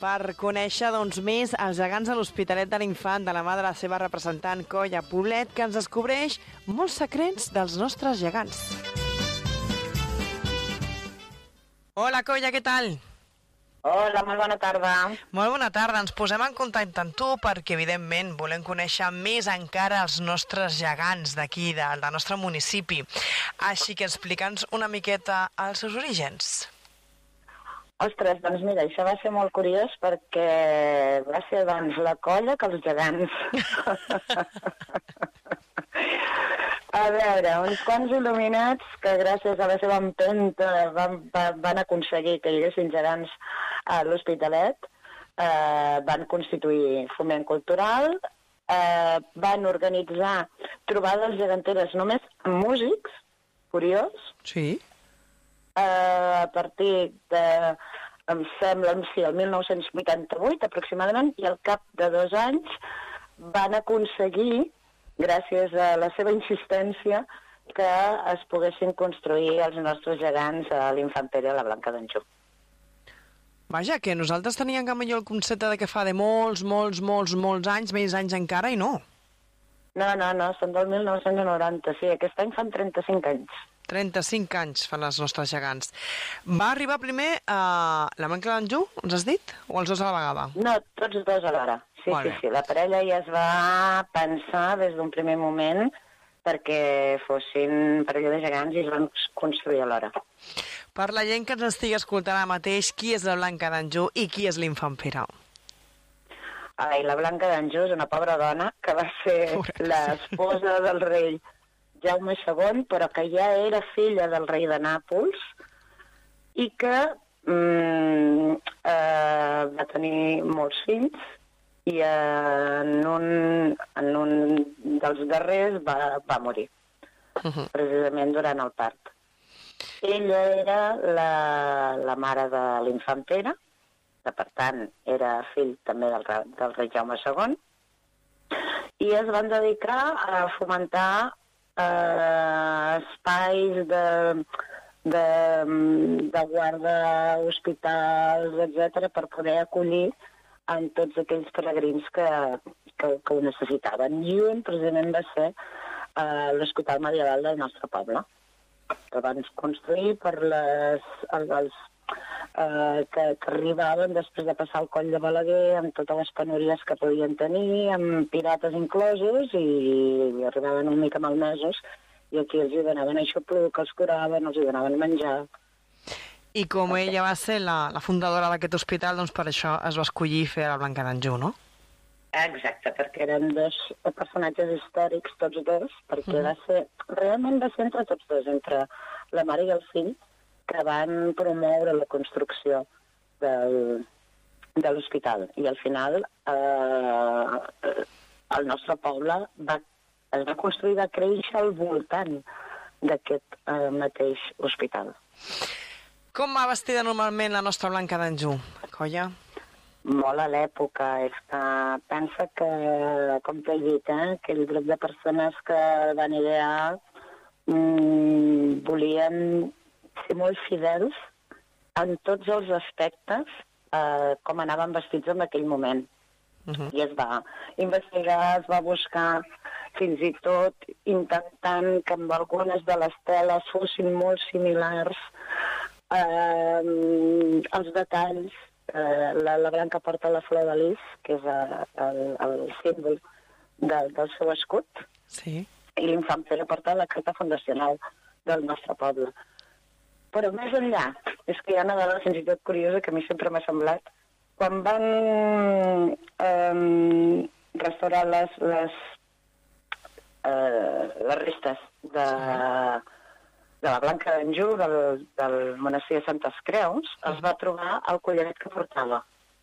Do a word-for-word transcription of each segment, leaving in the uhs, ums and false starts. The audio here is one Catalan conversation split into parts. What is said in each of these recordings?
per conèixer doncs, més els gegants de l'Hospitalet de l'Infant de la mà de la seva representant Colla Poblet, que ens descobreix molts secrets dels nostres gegants. Hola, Colla, què tal? Hola, molt bona tarda. Molt bona tarda. Ens posem en contacte amb tu perquè, evidentment, volem conèixer més encara els nostres gegants d'aquí, del, del nostre municipi. Així que explica'ns una miqueta els seus orígens. Ostres, doncs mira, això va ser molt curiós perquè va ser doncs la Colla que els gegants. A veure, uns quants il·luminats que gràcies a la seva empenta van, van aconseguir que hi haguessin gegants a l'Hospitalet, eh, van constituir Foment Cultural, eh, van organitzar trobades geganteres només amb músics, curiós. Sí. Eh, a partir de, em sembla, sí, el mil nou-cents vuitanta-vuit aproximadament, i al cap de dos anys van aconseguir, gràcies a la seva insistència, que es poguessin construir els nostres gegants a l'Infant Pere i a la Blanca d'Anjou. Vaja, que nosaltres teníem que millor el concepte de que fa de molts, molts, molts, molts anys, més anys encara, i no. No, no, no, són del mil nou-cents noranta, sí, aquest any fan trenta-cinc anys. trenta-cinc anys fan els nostres gegants. Va arribar primer a la Blanca d'Anjou, ens has dit? O els dos a la vegada? No, tots dos alhora. Sí, Molt sí, bé. sí. La parella ja es va pensar des d'un primer moment perquè fossin parella de gegants i es van construir alhora. Per la gent que ens estigui escoltant ara mateix, qui és la Blanca d'Anjou i qui és l'Infant Pere? Ai, la Blanca d'Anjou és una pobra dona que va ser l'esposa del rei Jaume segon, però que ja era filla del rei de Nàpols i que mm, eh, va tenir molts fills i en un, en un dels darrers va, va morir, uh-huh. precisament durant el part. Ella era la, la mare de l'Infant Pere, que per tant era fill també del, del rei Jaume segon, i es van dedicar a fomentar Uh, espais de, de, de guarda, hospitals, etcètera, per poder acollir en tots aquells peregrins que, que, que ho necessitaven. I un precisament va ser uh, l'Hospital Medieval del nostre poble, que van construir per les, els, els Uh, que, que arribaven després de passar el coll de Balaguer amb totes les penúries que podien tenir, amb pirates inclosos, i, i arribaven una mica malmesos, i aquí els hi donaven aixopluc, els curaven, els hi donaven menjar. I com ella va ser la, la fundadora d'aquest hospital, doncs per això es va escollir fer la Blanca d'Anjou, no? Exacte, perquè eren dos personatges històrics, tots dos, perquè mm. va ser, realment va ser entre tots dos, entre la mare i el fill, que van promoure la construcció del, de l'hospital. I al final eh, el nostre poble va, es va construir, va créixer al voltant d'aquest eh, mateix hospital. Com va vestida normalment la nostra Blanca d'Anjou, Colla? Molt a l'època. És que pensa que, com t'he dit, eh, aquell grup de persones que van idear mmm, volien ser molt fidels en tots els aspectes eh, com anaven vestits en aquell moment. Uh-huh. I es va investigar, es va buscar, fins i tot intentant que amb algunes de les teles fossin molt similars, eh, els detalls. Eh, la, la Blanca porta la flor de lis, que és eh, el, el símbol de, del seu escut, sí. I l'Infant Pere porta la carta fundacional del nostre poble. Però més enllà, és que hi ha una dada fins i tot curiosa que a mi sempre m'ha semblat. Quan van eh, restaurar les, les, eh, les restes de, de la Blanca d'Anjou, del, del monestir de Santes Creus, es va trobar el collaret que portava.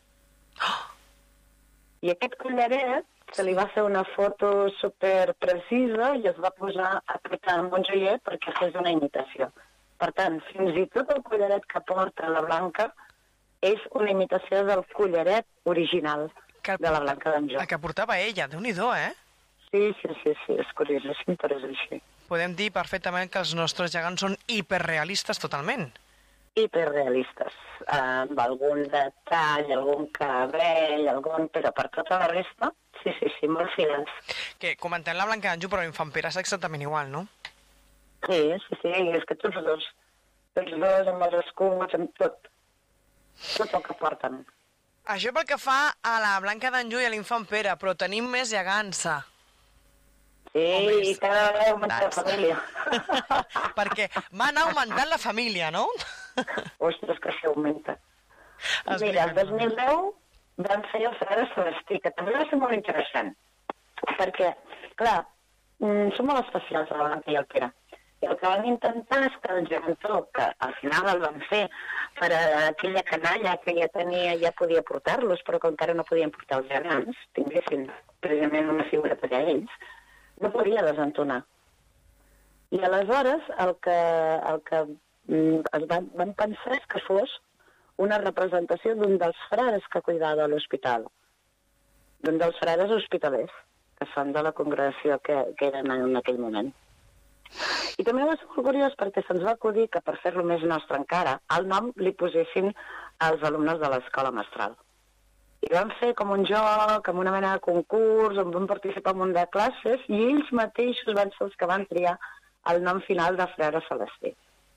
I aquest collaret se li va fer una foto super precisa i es va posar a portar en un joier perquè fes una imitació. Per tant, fins i tot el collaret que porta la Blanca és una imitació del collaret original que de la Blanca d'Anjou. Que portava ella, Déu-n'hi-do, eh? Sí, sí, sí, sí, és curiosíssim, però és així. Podem dir perfectament que els nostres gegants són hiperrealistes totalment. hiperrealistes, amb algun detall, algun cabell, algun... però per tota la resta, sí, sí, sí, molt fidels. Que comentem la Blanca d'Anjou, però l'Infant Pere és exactament igual, no? Sí, sí, sí, és que tots dos, tots dos, amb els escuts, amb tot, tot el que porten. Això pel que fa a la Blanca d'Anjou i a l'Infant Pere, però tenim més llegança. Sí, i cada vegada augmenta la família. Perquè va anar augmentant la família, no? Ostres, que s'augmenta. Mira, el dos mil deu vam fer el Frare Celestí, que també va ser molt interessant. Perquè, clar, som molt especials, la Blanca i el Pere. I el que vam intentar és que el gegantó, que al final el vam fer per a aquella canalla que ja tenia, ja podia portar-los, però que encara no podien portar els gegants, tinguessin precisament una figura per a ells, no podia desentonar. I aleshores el que, el que es van, van pensar és que fos una representació d'un dels frares que cuidava l'hospital, d'un dels frares hospitalers, que són de la congregació que, que eren en aquell moment. I també va ser molt curiós perquè se'ns va acudir que per fer-lo més nostre encara, el nom li posessin als alumnes de l'escola mestral. I vam fer com un joc, amb una mena de concurs, on vam participar en un de classes, i ells mateixos van ser els que van triar el nom final de Frare Celestí.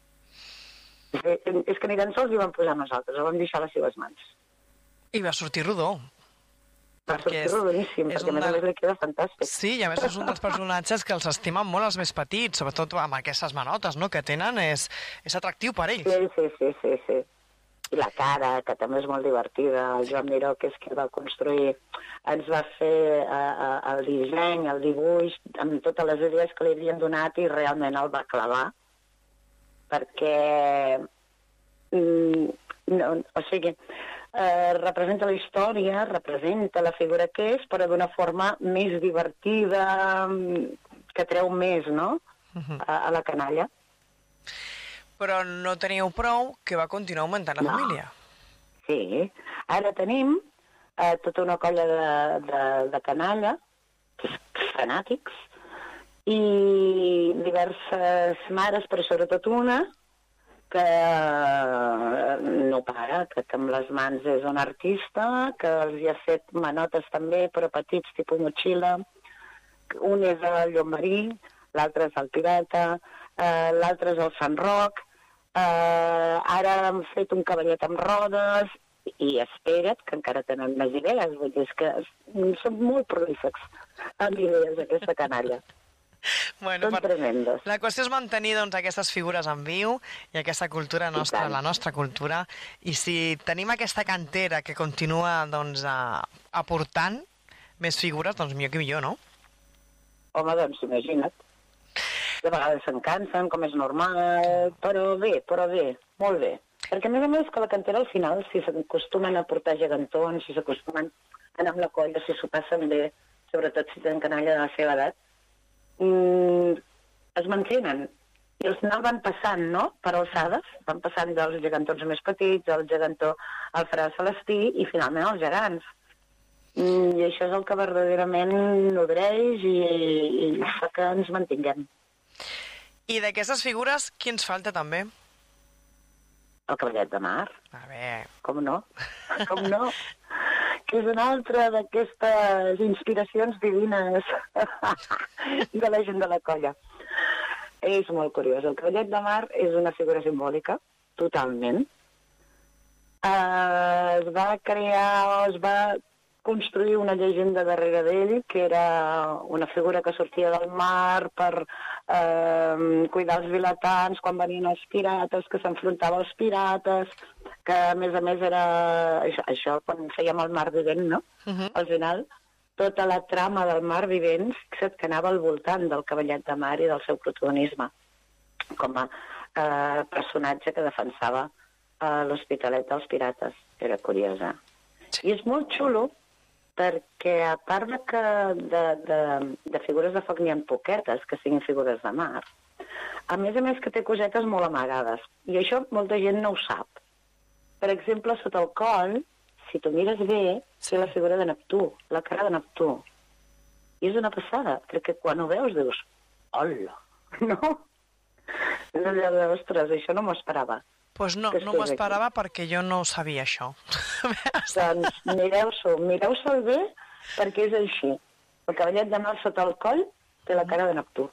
És que ni tan sols hi vam posar nosaltres, ho vam deixar a les seves mans. I va sortir rodó. Va sortir rodoníssim, perquè a més a més li queda fantàstic. Sí, i a més és un dels personatges que els estimen molt els més petits, sobretot amb aquestes manotes, no?, que tenen, és, és atractiu per ells. Sí, sí, sí, sí, sí. I la cara, que també és molt divertida. El Joan Miró, que és qui va construir, ens va fer uh, uh, el disseny, el dibuix, amb totes les idees que li havien donat i realment el va clavar. Perquè, mm, no, o sigui, uh, representa la història, representa la figura que és, però d'una forma més divertida, que treu més, no?, uh-huh. a, a la canalla. Però no teníeu prou, que va continuar augmentant la no. família. Sí. Ara tenim eh, tota una colla de, de, de canalla, fanàtics, i diverses mares, però sobretot una, que no para, que amb les mans és un artista, que els hi ha fet manotes també, però petits, tipus motxilla. Un és el Llombarí, l'altre és el Pirata, eh, l'altre és el Sant Roc. Uh, ara han fet un cavallet amb rodes i espera't que encara tenen més idees, vull dir, és que són molt prolífics amb idees aquesta canalla. Bueno, són per... tremendos. La qüestió és mantenir doncs, aquestes figures en viu i aquesta cultura nostra, la nostra cultura, i si tenim aquesta cantera que continua doncs, a... aportant més figures, doncs millor que millor, no? Home, doncs imagina't. De vegades se'n cansen, com és normal, però bé, però bé, molt bé. Perquè a més a més que la cantera al final, si s'acostumen a portar gegantons, si s'acostumen a anar amb la colla, si s'ho passen bé, sobretot si tenen canalla de la seva edat, mmm, es mantenen. I al final van passant, no?, per alçades, van passant dels gegantons més petits, el gegantó al Frare Celestí i finalment els gegants. Mm, I això és el que verdaderament nodreix i, i fa que ens mantinguem. I d'aquestes figures, qui ens falta també? El cavallet de mar. A veure... Com no? Com no? Que és una altra d'aquestes inspiracions divines de la gent de la colla. És molt curiós. El cavallet de mar és una figura simbòlica, totalment. Uh, es va crear, es va construir una llegenda darrere d'ell, que era una figura que sortia del mar per eh, cuidar els vilatans quan venien els pirates, que s'enfrontava als pirates, que a més a més era això, això quan fèiem el mar vivent, no? Uh-huh. Al final, tota la trama del mar vivent que anava al voltant del cavallet de mar i del seu protagonisme, com a eh, personatge que defensava eh, l'Hospitalet dels Pirates. Era curiosa. Sí. I és molt xulo, perquè a part de, que de, de, de figures de foc n'hi ha poquetes que siguin figures de mar, a més a més que té cosetes molt amagades, i això molta gent no ho sap. Per exemple, sota el coll, si tu mires bé, té la figura de Neptú, la cara de Neptú. I és una passada, perquè quan ho veus dius, hola, no? És allò de, ostres, això no m'ho esperava. Pues no, no m'ho esperava perquè jo no sabia això. Doncs mireu-s'ho, mireu-se'l bé perquè és així. El cavallet de mar sota el coll té la cara de Neptú.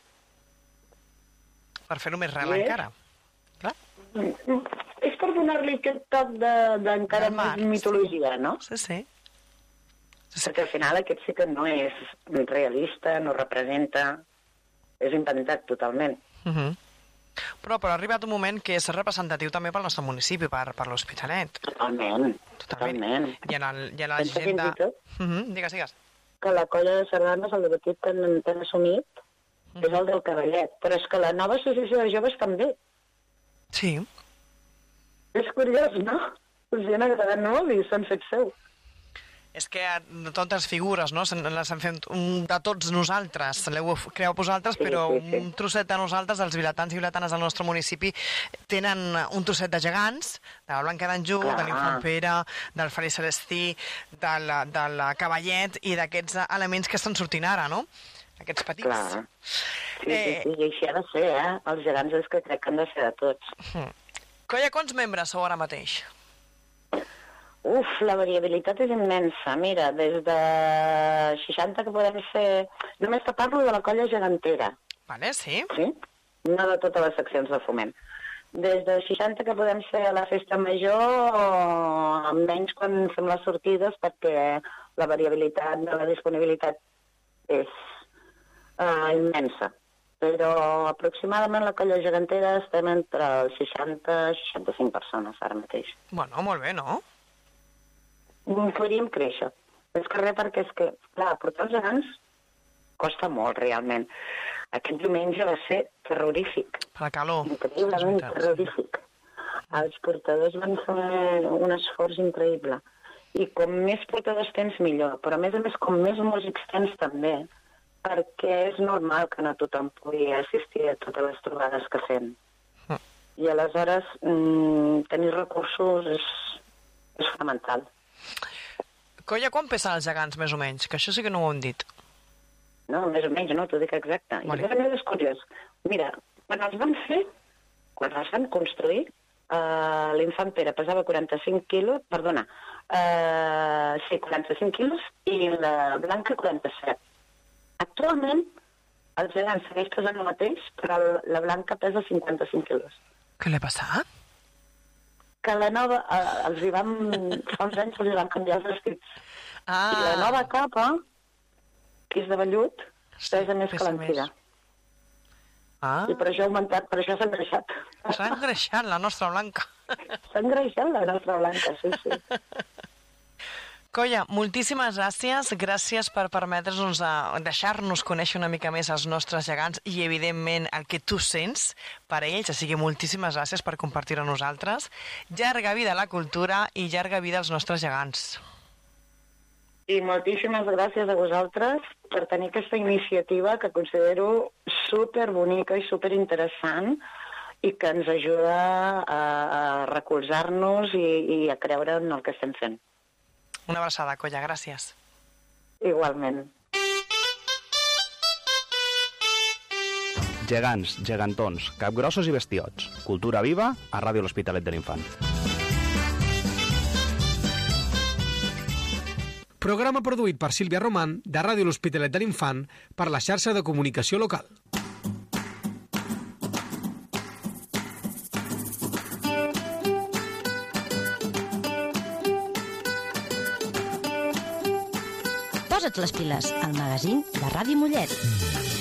Per fer-ho més real encara. Clar. És per donar-li aquest toc d'encara més mitologia, no? Sí, sí. Perquè al final aquest sí que no és realista, no representa, és inventat totalment. Però, però ha arribat un moment que és representatiu també pel nostre municipi, per, per l'Hospitalet. Totalment, totalment. I en, el, i en la gent de... Uh -huh. Digues, digues. Que la colla de sardanes, el debatut que han assumit, uh -huh. és el del cavallet. Però és que la nova associació de joves també. Sí. És curiós, no? Us hi han agradat molt i s'han fet seu. És que totes figures, no? Les han fet de tots nosaltres. L'heu creat vosaltres, sí, però sí, sí. un trosset de nosaltres, els vilatans i vilatanes del nostre municipi, tenen un trosset de gegants, de la Blanca d'Anjou, de l'Infant Pere, del Feliç Celestí, de la, de la Cavallet i d'aquests elements que estan sortint ara, no? Aquests petits. Clar. Sí, eh... sí, sí, i així ha de ser, eh? Els gegants és que crec que han de ser de tots. Hmm. Colla, quants membres sou ara mateix? Uf, la variabilitat és immensa. Mira, des de seixanta que podem ser... Només te parlo de la colla gegantera. Vale, sí. Sí? No de totes les seccions de foment. Des de seixanta que podem ser a la festa major, o menys quan fem les sortides, perquè la variabilitat de la disponibilitat és uh, immensa. Però aproximadament la colla gegantera estem entre els seixanta i seixanta-cinc persones ara mateix. Bueno, molt bé, no? Podríem créixer. És que res, perquè és que, clar, portar els gegants costa molt, realment. Aquest diumenge va ser terrorífic. Per la calor. Increïblement terrorífic. Els portadors van fer un esforç increïble. I com més portadors tens, millor. Però, a més a més, com més músics tens, també, perquè és normal que no tothom pugui assistir a totes les trobades que fem. Mm. I aleshores mmm, tenir recursos és, és fonamental. Colla, quan pesen els gegants, més o menys? Que això sí que no ho hem dit. No, més o menys, no, t'ho dic exacte. Vale. I a més és curiós. Mira, quan els van fer, quan els van construir, uh, l'Infant Pere pesava quaranta-cinc quilos, perdona, uh, sí, quaranta-cinc quilos, i la Blanca quaranta-set. Actualment, el gegant segueix pesant el mateix, però la Blanca pesa cinquanta-cinc quilos. Què li ha passat? Que la nova, eh, els hi van, fa uns anys els hi van canviar els vestits. Ah. I la nova capa, que és de vellut, sí, pesa més que l'antiga. Ah. I per això ha augmentat, per això s'ha engreixat. S'ha engreixat la nostra Blanca. S'ha engreixat la nostra Blanca, sí, sí. Colla, moltíssimes gràcies. Gràcies per permetre'ns deixar-nos conèixer una mica més els nostres gegants i, evidentment, el que tu sents per ells. Així que moltíssimes gràcies per compartir-ho amb nosaltres. Llarga vida a la cultura i llarga vida als nostres gegants. I moltíssimes gràcies a vosaltres per tenir aquesta iniciativa que considero superbonica i superinteressant i que ens ajuda a recolzar-nos i, i a creure en el que estem fent. Una abraçada, Colla, gràcies. Igualment. Gegants, gegantons, capgrossos i bestiots. Cultura viva a Ràdio L'Hospitalet de l'Infant. Programa produït per Sílvia Román, de Ràdio L'Hospitalet de l'Infant, per la xarxa de comunicació local. Posa't les piles, al magazín de Ràdio Mollet.